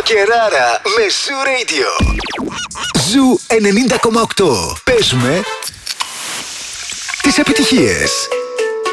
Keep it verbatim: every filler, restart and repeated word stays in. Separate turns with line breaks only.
Κεράρα με Ζου Radio. Ζου ενενήντα κόμμα οκτώ. Παίζουμε τις επιτυχίες.